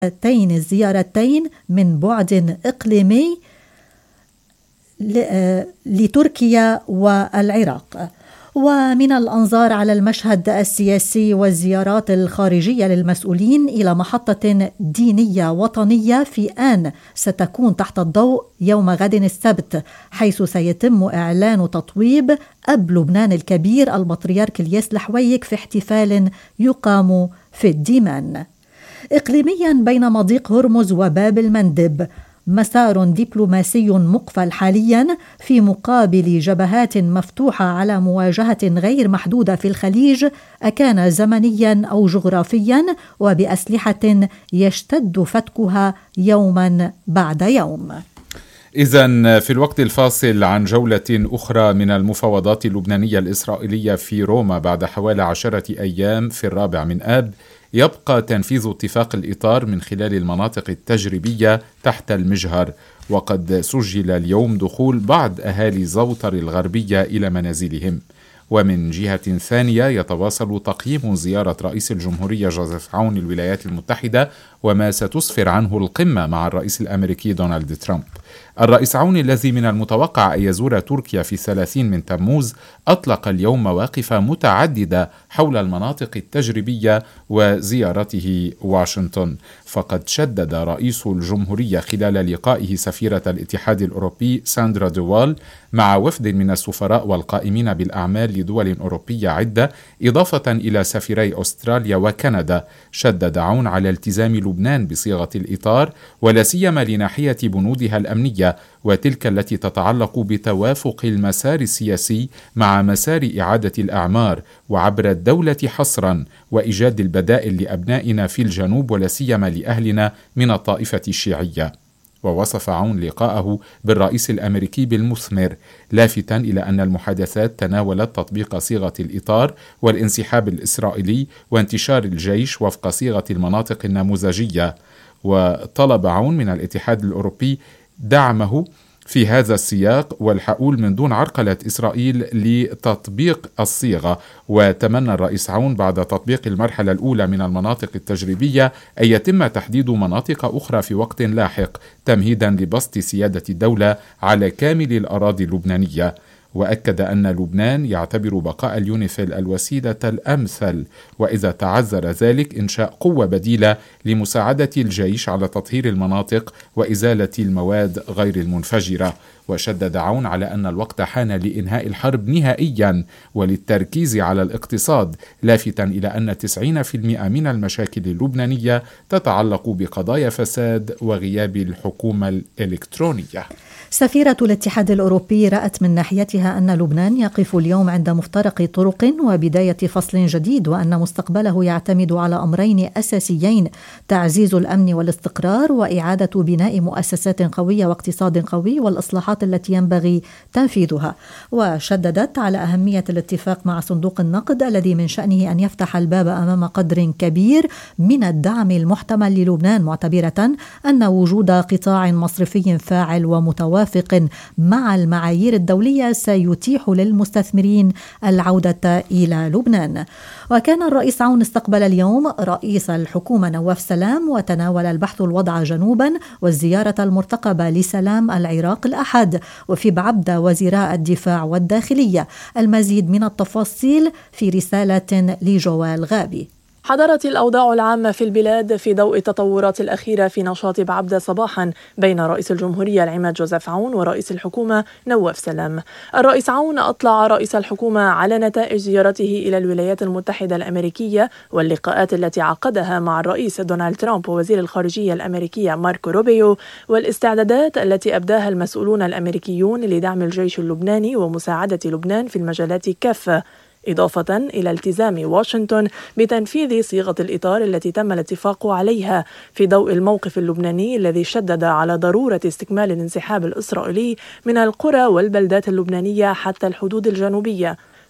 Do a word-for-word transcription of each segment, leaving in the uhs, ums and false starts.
هاتين الزيارتين من بعد إقليمي لتركيا والعراق. ومن الأنظار على المشهد السياسي والزيارات الخارجية للمسؤولين إلى محطة دينية وطنية في آن ستكون تحت الضوء يوم غد السبت، حيث سيتم إعلان تطويب أب لبنان الكبير البطريرك الياس الحويك في احتفال يقام في الديمان. إقليميا بين مضيق هرمز وباب المندب، مسار دبلوماسي مقفل حاليا في مقابل جبهات مفتوحة على مواجهة غير محدودة في الخليج، أكان زمنيا أو جغرافيا، وبأسلحة يشتد فتكها يوما بعد يوم. إذن في الوقت الفاصل عن جولة أخرى من المفاوضات اللبنانية الإسرائيلية في روما بعد حوالي عشرة أيام في الرابع من آب، يبقى تنفيذ اتفاق الإطار من خلال المناطق التجريبية تحت المجهر. وقد سجل اليوم دخول بعض أهالي زوطر الغربية إلى منازلهم. ومن جهة ثانية يتواصل تقييم زيارة رئيس الجمهورية جوزيف عون الولايات المتحدة وما ستسفر عنه القمة مع الرئيس الأمريكي دونالد ترامب. الرئيس عون الذي من المتوقع أن يزور تركيا في الثلاثين من تموز أطلق اليوم مواقف متعددة حول المناطق التجريبية وزيارته واشنطن. فقد شدد رئيس الجمهورية خلال لقائه سفيرة الاتحاد الأوروبي ساندرا دوال مع وفد من السفراء والقائمين بالأعمال لدول أوروبية عدة، إضافة إلى سفيري أستراليا وكندا. شدد عون على التزام لبنان بصيغة الإطار، ولا سيما لناحية بنودها الأمنية، وتلك التي تتعلق بتوافق المسار السياسي مع مسار إعادة الأعمار وعبر الدولة حصرا، وإيجاد البدائل لأبنائنا في الجنوب ولا سيما لأهلنا من الطائفة الشيعية. ووصف عون لقاءه بالرئيس الأمريكي بالمثمر، لافتا إلى أن المحادثات تناولت تطبيق صيغة الإطار والانسحاب الإسرائيلي وانتشار الجيش وفق صيغة المناطق النموذجية. وطلب عون من الاتحاد الأوروبي دعمه في هذا السياق والحقول من دون عرقلة إسرائيل لتطبيق الصيغة. وتمنى الرئيس عون بعد تطبيق المرحلة الأولى من المناطق التجريبية أن يتم تحديد مناطق أخرى في وقت لاحق، تمهيدا لبسط سيادة الدولة على كامل الأراضي اللبنانية. وأكد أن لبنان يعتبر بقاء اليونيفيل الوسيلة الأمثل، وإذا تعذر ذلك إنشاء قوة بديلة لمساعدة الجيش على تطهير المناطق وإزالة المواد غير المنفجرة. وشدد عون على أن الوقت حان لإنهاء الحرب نهائيا وللتركيز على الاقتصاد، لافتا إلى أن تسعين بالمئة من المشاكل اللبنانية تتعلق بقضايا فساد وغياب الحكومة الإلكترونية. سفيرة الاتحاد الأوروبي رأت من ناحيتها أن لبنان يقف اليوم عند مفترق طرق وبداية فصل جديد، وأن مستقبله يعتمد على أمرين أساسيين: تعزيز الأمن والاستقرار، وإعادة بناء مؤسسات قوية واقتصاد قوي، والإصلاحات التي ينبغي تنفيذها. وشددت على أهمية الاتفاق مع صندوق النقد الذي من شأنه أن يفتح الباب أمام قدر كبير من الدعم المحتمل للبنان، معتبرة أن وجود قطاع مصرفي فاعل ومتوافق مع المعايير الدولية سيتيح للمستثمرين العودة إلى لبنان. وكان الرئيس عون استقبل اليوم رئيس الحكومة نواف سلام، وتناول البحث الوضع جنوبا والزيارة المرتقبة لسلام العراق الأحد، وفي بعبدة وزراء الدفاع والداخلية. المزيد من التفاصيل في رسالة لجوال غابي. حضرت الأوضاع العامة في البلاد في ضوء التطورات الأخيرة في نشاط بعبدة صباحا بين رئيس الجمهورية العماد جوزيف عون ورئيس الحكومة نواف سلام. الرئيس عون أطلع رئيس الحكومة على نتائج زيارته إلى الولايات المتحدة الأمريكية واللقاءات التي عقدها مع الرئيس دونالد ترامب ووزير الخارجية الأمريكية ماركو روبيو، والاستعدادات التي أبداها المسؤولون الأمريكيون لدعم الجيش اللبناني ومساعدة لبنان في المجالات كافة، إضافة إلى التزام واشنطن بتنفيذ صيغة الإطار التي تم الاتفاق عليها في ضوء الموقف اللبناني الذي شدد على ضرورة استكمال الانسحاب الإسرائيلي من القرى والبلدات اللبنانية حتى الحدود الجنوبية.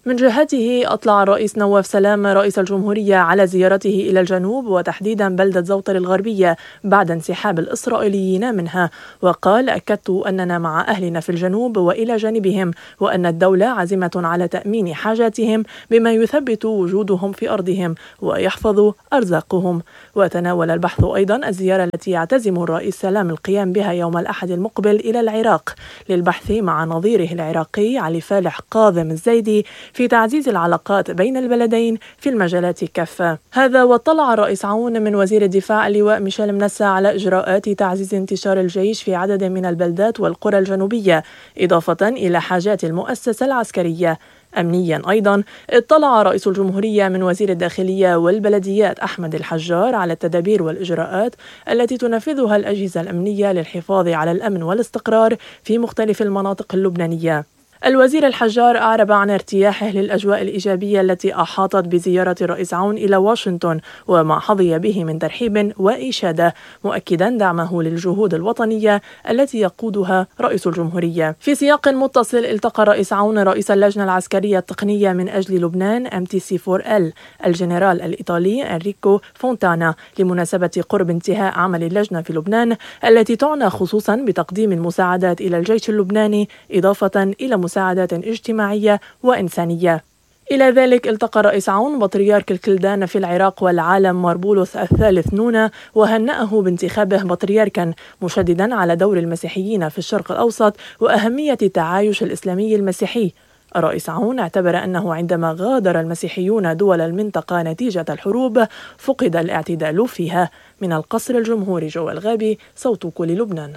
من جهته أطلع الرئيس نواف سلام رئيس الجمهورية على زيارته إلى الجنوب وتحديدا بلدة زوطر الغربية بعد انسحاب الإسرائيليين منها، وقال: أكدت أننا مع أهلنا في الجنوب وإلى جانبهم، وأن الدولة عازمة على تأمين حاجاتهم بما يثبت وجودهم في أرضهم ويحفظ أرزاقهم. وتناول البحث أيضا الزيارة التي يعتزم الرئيس سلام القيام بها يوم الأحد المقبل إلى العراق للبحث مع نظيره العراقي علي فالح قاظم الزيدي في تعزيز العلاقات بين البلدين في المجالات كافة. هذا واطلع الرئيس عون من وزير الدفاع اللواء ميشيل منسى على إجراءات تعزيز انتشار الجيش في عدد من البلدات والقرى الجنوبية، إضافة إلى حاجات المؤسسة العسكرية. أمنيا أيضا اطلع رئيس الجمهورية من وزير الداخلية والبلديات أحمد الحجار على التدابير والإجراءات التي تنفذها الأجهزة الأمنية للحفاظ على الأمن والاستقرار في مختلف المناطق اللبنانية. الوزير الحجار أعرب عن ارتياحه للأجواء الإيجابية التي أحاطت بزيارة الرئيس عون إلى واشنطن وما حظي به من ترحيب وإشادة، مؤكدا دعمه للجهود الوطنية التي يقودها رئيس الجمهورية. في سياق متصل التقى الرئيس عون رئيس اللجنة العسكرية التقنية من أجل لبنان إم تي سي فور إل الجنرال الإيطالي إنريكو فونتانا لمناسبة قرب انتهاء عمل اللجنة في لبنان التي تعنى خصوصا بتقديم المساعدات إلى الجيش اللبناني، إضافة إلى مساعدات اجتماعية وإنسانية. إلى ذلك التقى الرئيس عون بطريرك الكلدان في العراق والعالم ماربولوس الثالث نونا وهنأه بانتخابه بطريركا، مشددا على دور المسيحيين في الشرق الأوسط وأهمية التعايش الإسلامي المسيحي. الرئيس عون اعتبر أنه عندما غادر المسيحيون دول المنطقة نتيجة الحروب فقد الاعتدال فيها. من القصر الجمهوري جوال غابي، صوت كل لبنان.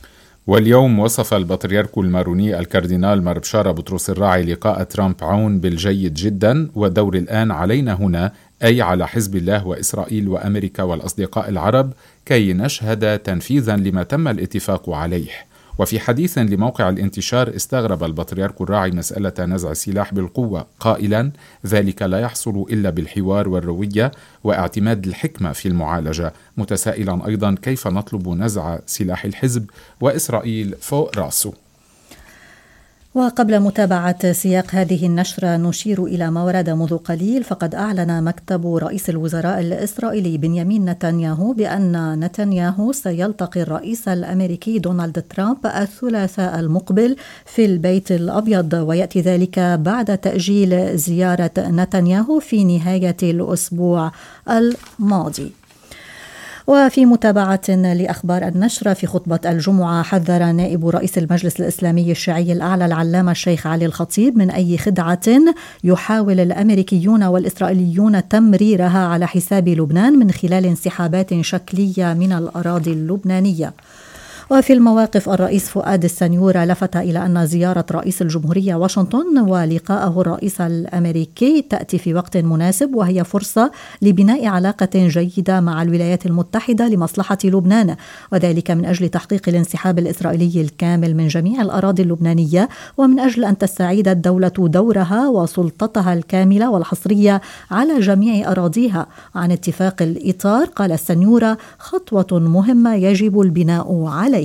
واليوم وصف البطريرك الماروني الكاردينال مار بشارة بطرس الراعي لقاء ترامب عون بالجيد جدا، والدور الآن علينا هنا، أي على حزب الله وإسرائيل وأمريكا والأصدقاء العرب، كي نشهد تنفيذا لما تم الاتفاق عليه. وفي حديث لموقع الانتشار استغرب البطريرك الراعي مسألة نزع السلاح بالقوة، قائلا: ذلك لا يحصل إلا بالحوار والروية واعتماد الحكمة في المعالجة، متسائلا أيضا كيف نطلب نزع سلاح الحزب وإسرائيل فوق رأسه. وقبل متابعة سياق هذه النشرة نشير إلى ما ورد منذ قليل، فقد أعلن مكتب رئيس الوزراء الإسرائيلي بنيامين نتنياهو بأن نتنياهو سيلتقي الرئيس الأمريكي دونالد ترامب الثلاثاء المقبل في البيت الأبيض، ويأتي ذلك بعد تأجيل زيارة نتنياهو في نهاية الأسبوع الماضي. وفي متابعة لأخبار النشرة، في خطبة الجمعة حذر نائب رئيس المجلس الإسلامي الشيعي الأعلى العلامة الشيخ علي الخطيب من أي خدعة يحاول الأمريكيون والإسرائيليون تمريرها على حساب لبنان من خلال انسحابات شكلية من الأراضي اللبنانية. وفي المواقف، الرئيس فؤاد السنيور لفت إلى أن زيارة رئيس الجمهورية واشنطن ولقاءه الرئيس الأمريكي تأتي في وقت مناسب، وهي فرصة لبناء علاقة جيدة مع الولايات المتحدة لمصلحة لبنان، وذلك من أجل تحقيق الانسحاب الإسرائيلي الكامل من جميع الأراضي اللبنانية، ومن أجل أن تستعيد الدولة دورها وسلطتها الكاملة والحصرية على جميع أراضيها. عن اتفاق الإطار قال السنيور: خطوة مهمة يجب البناء عليها.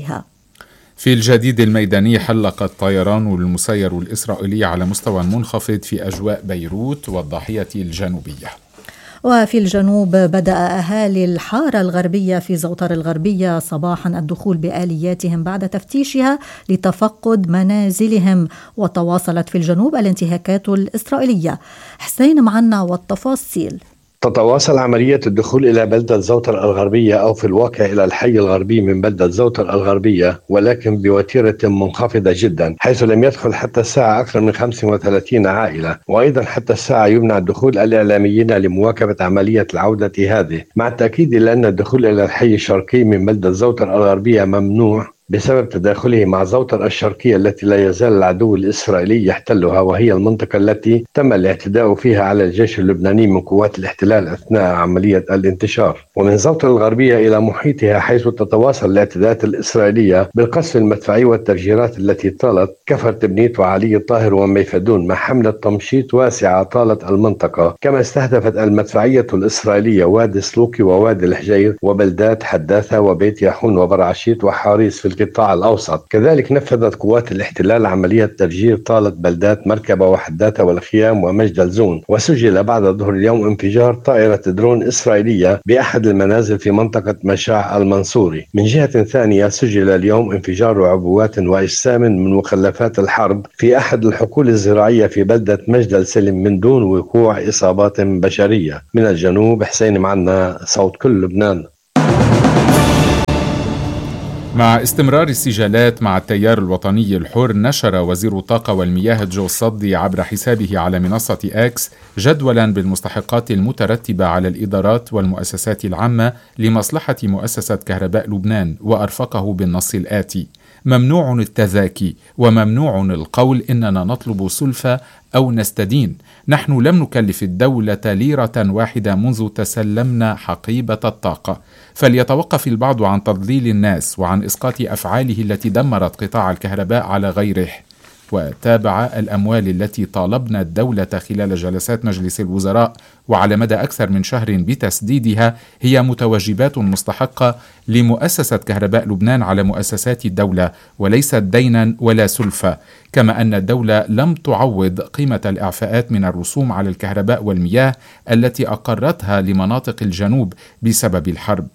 في الجديد الميداني، حلق الطيران المسير الإسرائيلي على مستوى منخفض في أجواء بيروت والضاحية الجنوبية. وفي الجنوب بدأ أهالي الحارة الغربية في زوطر الغربية صباحا الدخول بآلياتهم بعد تفتيشها لتفقد منازلهم، وتواصلت في الجنوب الانتهاكات الإسرائيلية. حسين معنا والتفاصيل. تتواصل عملية الدخول إلى بلدة زوطر الغربية، أو في الواقع إلى الحي الغربي من بلدة زوطر الغربية، ولكن بوتيرة منخفضة جدا، حيث لم يدخل حتى الساعة أكثر من خمسة وثلاثين عائلة، وأيضا حتى الساعة يمنع الدخول الإعلاميين لمواكبة عملية العودة هذه، مع التأكيد إلى أن الدخول إلى الحي الشرقي من بلدة زوطر الغربية ممنوع بسبب تداخله مع زوطر الشرقية التي لا يزال العدو الإسرائيلي يحتلها، وهي المنطقة التي تم الاعتداء فيها على الجيش اللبناني من قوات الاحتلال أثناء عملية الانتشار. ومن زوطر الغربية إلى محيطها، حيث تتواصل الاعتداءات الإسرائيلية بالقصف المدفعي والتفجيرات التي طالت كفر تبنيت وعلي الطاهر وميفدون، مع حملة تمشيط واسعة طالت المنطقة. كما استهدفت المدفعية الإسرائيلية وادي سلوكي ووادي الحجير وبلدات حداثة وبيت ياحون وبرعشيت وحاريس في القطاع الأوسط. كذلك نفذت قوات الاحتلال عملية تفجير طالة بلدات مركبة وحداتها والخيام ومجد الزون. وسجل بعد ظهر اليوم انفجار طائرة درون إسرائيلية بأحد المنازل في منطقة مشاع المنصوري. من جهة ثانية سجل اليوم انفجار عبوات وأجسام من مخلفات الحرب في أحد الحقول الزراعية في بلدة مجد السلم من دون وقوع إصابات بشرية. من الجنوب حسين معنا، صوت كل لبنان. مع استمرار السجالات مع التيار الوطني الحر، نشر وزير الطاقة والمياه جو الصدي عبر حسابه على منصة إكس جدولا بالمستحقات المترتبة على الإدارات والمؤسسات العامة لمصلحة مؤسسة كهرباء لبنان، وأرفقه بالنص الآتي: ممنوع التذاكي وممنوع القول إننا نطلب سلفة أو نستدين. نحن لم نكلف الدولة ليرة واحدة منذ تسلمنا حقيبة الطاقة، فليتوقف البعض عن تضليل الناس وعن إسقاط أفعاله التي دمرت قطاع الكهرباء على غيره. وتابع: الأموال التي طالبنا الدولة خلال جلسات مجلس الوزراء وعلى مدى أكثر من شهر بتسديدها هي متوجبات مستحقة لمؤسسة كهرباء لبنان على مؤسسات الدولة، وليست دينا ولا سلفة. كما أن الدولة لم تعوض قيمة الإعفاءات من الرسوم على الكهرباء والمياه التي أقرتها لمناطق الجنوب بسبب الحرب.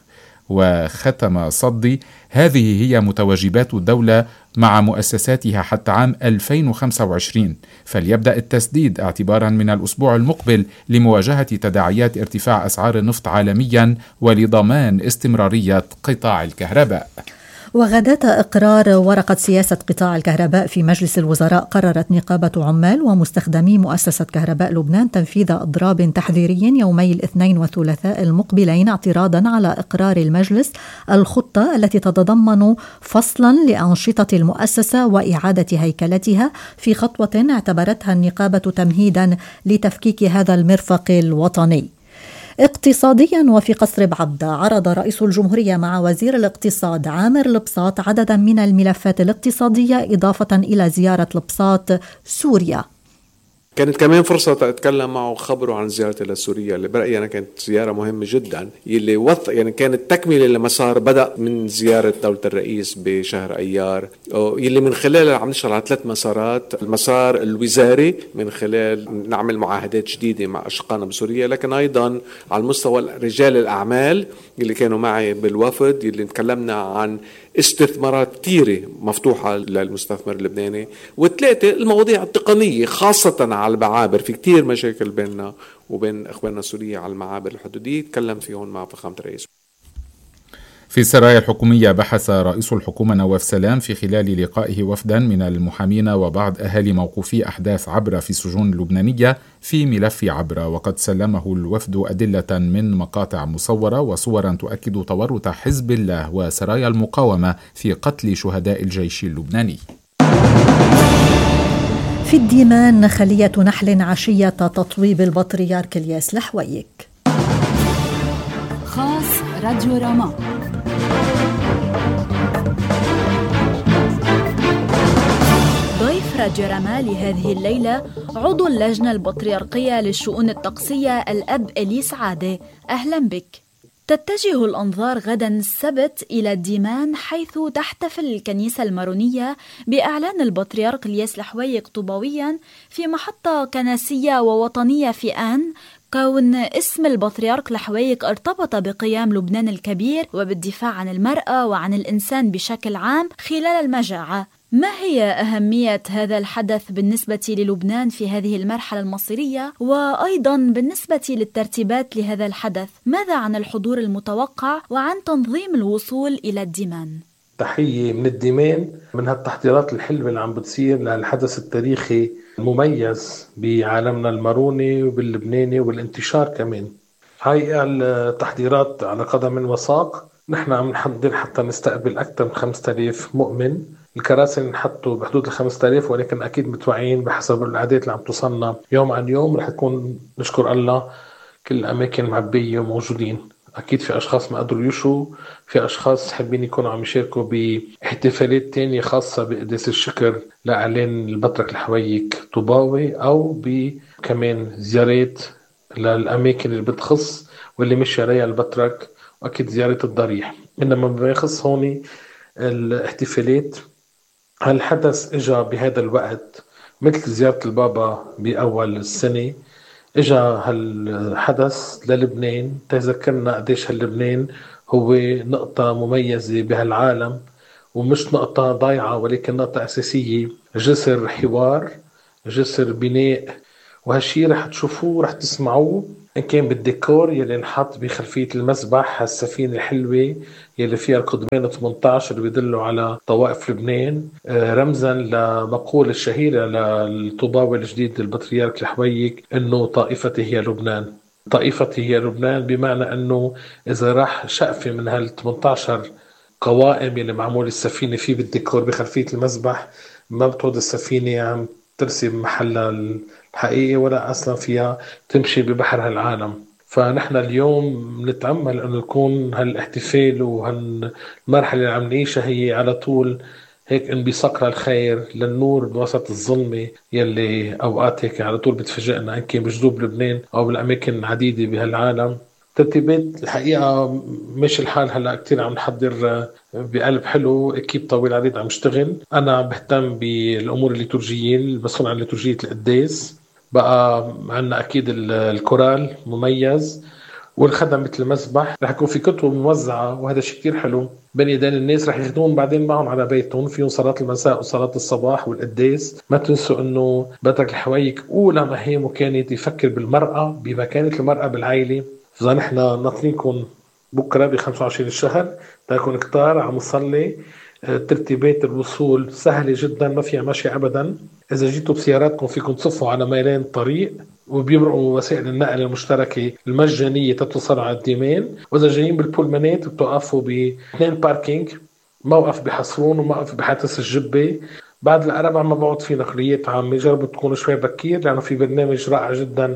وختم صدي: هذه هي متوجبات الدولة مع مؤسساتها حتى عام ألفين وخمسة وعشرين، فليبدأ التسديد اعتبارا من الأسبوع المقبل لمواجهة تداعيات ارتفاع أسعار النفط عالميا ولضمان استمرارية قطاع الكهرباء. وغداة إقرار ورقة سياسة قطاع الكهرباء في مجلس الوزراء، قررت نقابة عمال ومستخدمي مؤسسة كهرباء لبنان تنفيذ إضراب تحذيري يومي الاثنين والثلاثاء المقبلين اعتراضا على إقرار المجلس الخطة التي تتضمن فصلا لأنشطة المؤسسة وإعادة هيكلتها، في خطوة اعتبرتها النقابة تمهيدا لتفكيك هذا المرفق الوطني. اقتصاديا، وفي قصر بعبدة عرض رئيس الجمهورية مع وزير الاقتصاد عامر البساط عددا من الملفات الاقتصادية إضافة إلى زيارة البساط سوريا. كانت كمان فرصة أتكلم معه وخبره عن زيارته لسوريا اللي برأيي أنا كانت زيارة مهمة جدا، يلي وث يعني كانت تكملة لمسار بدأ من زيارة دولة الرئيس بشهر أيار، يلي من خلالها عم نشتغل على ثلاث مسارات: المسار الوزاري من خلال نعمل معاهدات جديدة مع أشقائنا بسوريا، لكن أيضا على المستوى رجال الأعمال اللي كانوا معي بالوفد، يلي تكلمنا عن استثمارات كثيرة مفتوحة للمستثمر اللبناني، وثلاثة المواضيع التقنية خاصة على المعابر. في كتير مشاكل بيننا وبين إخواننا السوريين على المعابر الحدودية، تكلم فيهم مع فخامة الرئيس. في السرايا الحكومية، بحث رئيس الحكومة نواف سلام في خلال لقائه وفدا من المحامين وبعض أهالي موقوفي أحداث عبرة في السجون اللبنانية في ملف عبرة، وقد سلمه الوفد أدلة من مقاطع مصورة وصورا تؤكد تورط حزب الله وسرايا المقاومة في قتل شهداء الجيش اللبناني. في الديمان، خلية نحل عشية تطويب البطريرك الياس لحويك. خاص راديو راما. ضيف راديو راما لهذه الليلة عضو اللجنة البطريركية للشؤون الطقسية الأب إليس عادة. أهلا بك. تتجه الأنظار غدا السبت إلى الديمان، حيث تحتفل الكنيسة المارونية بإعلان البطريرك الياس لحويك طوبويا في محطة كنسية ووطنية في آن، كون اسم البطريرك لحويك ارتبط بقيام لبنان الكبير وبالدفاع عن المرأة وعن الإنسان بشكل عام خلال المجاعة. ما هي أهمية هذا الحدث بالنسبة للبنان في هذه المرحلة المصيرية، وأيضا بالنسبة للترتيبات لهذا الحدث؟ ماذا عن الحضور المتوقع وعن تنظيم الوصول إلى الديمان؟ تحية من الديمان، من هالتحضيرات الحلوة اللي عم بتصير للحدث التاريخي المميز بعالمنا الماروني وباللبناني والانتشار كمان. هاي التحضيرات على قدم وساق، نحن عم نحضر حتى نستقبل أكثر من خمسة آلاف مؤمن. الكراسي نحطوا بحدود الخمسة آلاف، ولكن أكيد متوعين بحسب الأعداد اللي عم توصلنا يوم عن يوم. رح تكون نشكر الله كل الأماكن معبية وموجودين. أكيد في أشخاص ما قدروا يشوا، في أشخاص حابين يكونوا عم يشاركوا باحتفالات تانية خاصة بقداس الشكر لإعلان البطرك لحويك طوباوي، أو بكمان زيارات للأماكن اللي بتخص واللي مشي عليها البطرك، وأكيد زيارة الضريح. إنما ما يخص هوني الاحتفالات. هالحدث اجا بهذا الوقت مثل زيارة البابا بأول السنة. اجا هالحدث للبنان تذكرنا قديش هاللبنان هو نقطة مميزة بهالعالم، ومش نقطة ضايعة ولكن نقطة أساسية، جسر حوار، جسر بناء. وهالشي رح تشوفوه رح تسمعوه إن كان بالديكور يلي نحط بخلفية المسبح، هالسفينة الحلوة يلي فيها القضبان ثمانية عشر اللي بيدلوا على طوائف لبنان، رمزا لمقولة الشهيرة للطوباوي الجديد البطريرك الحويك إنه طائفتي هي لبنان. طائفتي هي لبنان بمعنى إنه إذا راح شقفة من هال ثمانية عشر قوائم اللي معمول السفينة فيه بالديكور بخلفية المسبح، ما بتعود السفينة عم ترسم محلها الحقيقي ولا أصلا فيها تمشي ببحر هالعالم. فنحن اليوم نتأمل أن يكون هالاحتفال وهالمرحلة اللي عم نعيشها هي على طول هيك انبثاق للخير للنور بوسط الظلمة يلي أوقات هيك على طول بتفاجئنا إن كان بجنوب لبنان أو بالأماكن عديدة بهالعالم. ترتيبات الحقيقة مش الحال هلأ كتير عم نحضر بقلب حلو، اكيب طويل عريض عم يشتغل. أنا بهتم بالأمور الليتورجية، المسؤول عن ليتورجية القداس. بقى عنا أكيد الكورال مميز والخدم مثل المسبح. رح يكون في كتب موزعة وهذا شيء كتير حلو بين يدين الناس، رح ياخدون بعدين معهم على بيتهم فيهم صلاة المساء وصلاة الصباح والقداس. ما تنسوا أنه بطرك الحويك أولى مهامه كانت يفكر بالمرأة بمكانة المرأة بالعائلة. فإذا نحن ناطرينكم بكرة ب خمسة وعشرين الشهر تكون كتار عم نصلي. ترتيبات الوصول سهلة جدا ما فيها ماشي أبدا. إذا جيتوا بسياراتكم فيكم تصفوا على ميلان طريق وبيمرقوا وسائل النقل المشتركة المجانية تتصل على الديمين. وإذا جايين بالبولمانات بتوقفوا باثنين باركينج، موقف بحصرون وموقف بحاتس الجبة. بعد الأربع ما بقعد في نقليات عامة، جربوا تكونوا شوي بكير لأنه في برنامج رائع جدا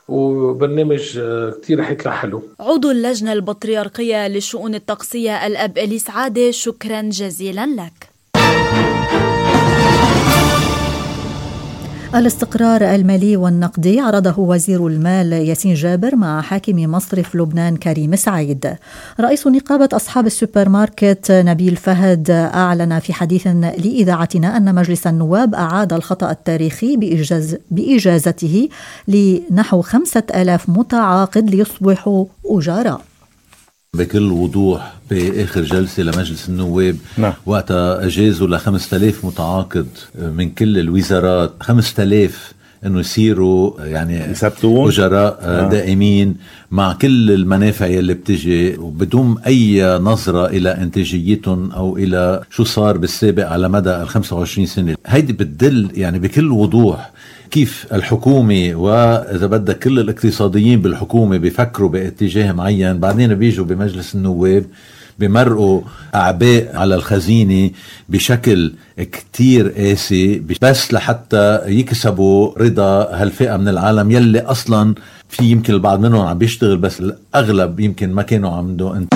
وبرنامج كتير رح يطلع حلو. عضو اللجنة البطريركية للشؤون الطقسية الأب إلي سعادة، شكرا جزيلا لك. الاستقرار المالي والنقدي عرضه وزير المال ياسين جابر مع حاكم مصرف لبنان كريم سعيد. رئيس نقابة أصحاب السوبر ماركت نبيل فهد أعلن في حديث لإذاعتنا أن مجلس النواب أعاد الخطأ التاريخي بإجاز بإجازته لنحو خمسة آلاف متعاقد ليصبحوا أجراء. بكل وضوح بآخر جلسة لمجلس النواب نعم. وقتها أجازوا لخمسة آلاف متعاقد من كل الوزارات، خمسة آلاف أنه يصيروا يعني يثبتون أجراء نعم. دائمين مع كل المنافع اللي بتجي وبدون أي نظرة إلى إنتاجيتهم أو إلى شو صار بالسابق على مدى الخمسة وعشرين سنة. هيدي بتدل يعني بكل وضوح كيف الحكومة وإذا بدك كل الاقتصاديين بالحكومة بيفكروا باتجاه معين، بعدين بيجوا بمجلس النواب بمرقوا أعباء على الخزينة بشكل كتير قاسي بس لحتى يكسبوا رضا هالفئة من العالم يلي أصلا في يمكن البعض منهم عم بيشتغل بس الأغلب يمكن ما كانوا عمدوا انت.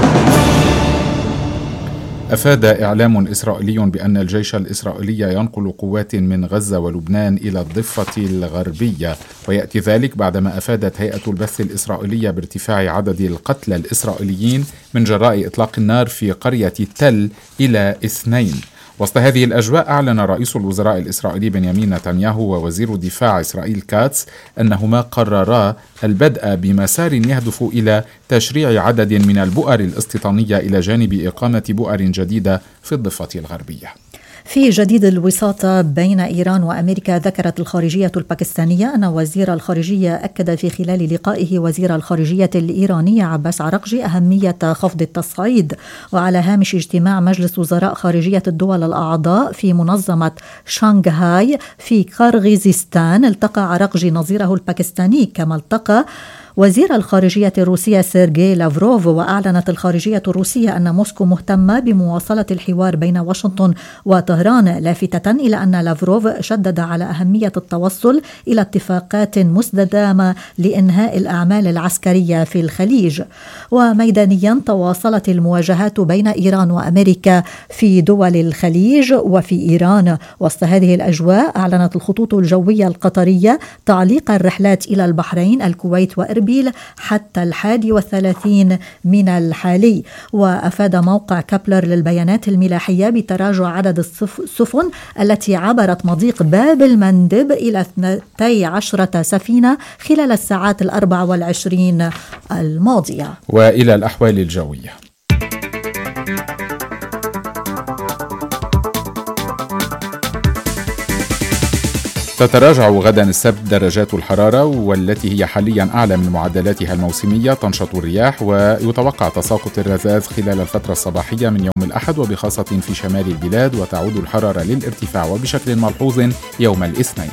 أفاد إعلام إسرائيلي بأن الجيش الإسرائيلي ينقل قوات من غزة ولبنان إلى الضفة الغربية، ويأتي ذلك بعدما أفادت هيئة البث الإسرائيلية بارتفاع عدد القتلى الإسرائيليين من جراء إطلاق النار في قرية تل إلى اثنين. وسط هذه الأجواء أعلن رئيس الوزراء الإسرائيلي بنيامين نتنياهو ووزير دفاع إسرائيل كاتس أنهما قررا البدء بمسار يهدف إلى تشريع عدد من البؤر الاستيطانية إلى جانب إقامة بؤر جديدة في الضفة الغربية. في جديد الوساطة بين إيران وأمريكا، ذكرت الخارجية الباكستانية أن وزير الخارجية أكد في خلال لقائه وزير الخارجية الإيراني عباس عراقجي أهمية خفض التصعيد. وعلى هامش اجتماع مجلس وزراء خارجية الدول الأعضاء في منظمة شانغهاي في قرغيزستان، التقى عراقجي نظيره الباكستاني، كما التقى وزير الخارجية الروسية سيرغي لافروف. وأعلنت الخارجية الروسية أن موسكو مهتمة بمواصلة الحوار بين واشنطن وطهران، لافتة إلى أن لافروف شدد على أهمية التوصل إلى اتفاقات مستدامة لإنهاء الأعمال العسكرية في الخليج. وميدانيا تواصلت المواجهات بين إيران وأمريكا في دول الخليج وفي إيران. وسط هذه الأجواء أعلنت الخطوط الجوية القطرية تعليق الرحلات إلى البحرين، الكويت وإربد إربيل حتى الحادي والثلاثين من الحالي. وأفاد موقع كابلر للبيانات الملاحية بتراجع عدد السفن التي عبرت مضيق باب المندب إلى اثنتي عشرة سفينة خلال الساعات الأربع والعشرين الماضية. وإلى الأحوال الجوية. تتراجع غدا السبت درجات الحرارة، والتي هي حاليا أعلى من معدلاتها الموسمية. تنشط الرياح، ويتوقع تساقط الرذاذ خلال الفترة الصباحية من يوم الأحد وبخاصة في شمال البلاد، وتعود الحرارة للارتفاع وبشكل ملحوظ يوم الاثنين.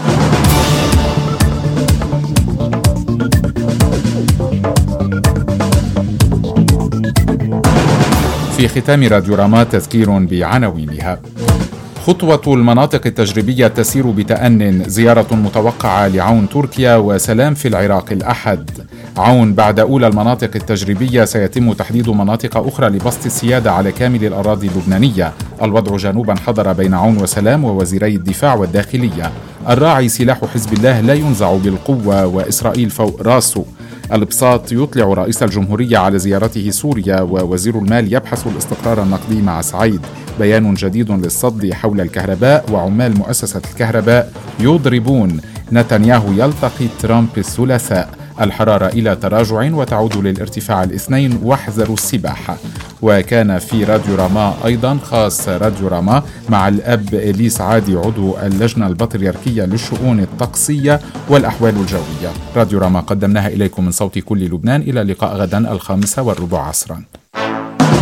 في ختام راديو راما تذكير بعناوينها. خطوة المناطق التجريبية تسير بتأن. زيارة متوقعة لعون تركيا وسلام في العراق الأحد. عون بعد أولى المناطق التجريبية سيتم تحديد مناطق أخرى لبسط السيادة على كامل الأراضي اللبنانية. الوضع جنوبا حضر بين عون وسلام ووزيري الدفاع والداخلية. الراعي سلاح حزب الله لا ينزع بالقوة وإسرائيل فوق راسه. البساط يطلع رئيس الجمهورية على زيارته سوريا، ووزير المال يبحث الاستقرار النقدي مع سعيد. بيان جديد للصد حول الكهرباء، وعمال مؤسسة الكهرباء يضربون. نتنياهو يلتقي ترامب الثلاثاء. الحرارة إلى تراجع وتعود للارتفاع الاثنين، واحذروا السباحة. وكان في راديو راما أيضا خاص راديو راما مع الأب إليس عادي عضو اللجنة البطريركية للشؤون الطقسية والأحوال الجوية. راديو راما قدمناها إليكم من صوت كل لبنان. إلى اللقاء غدا الخامسة والربع عصرا.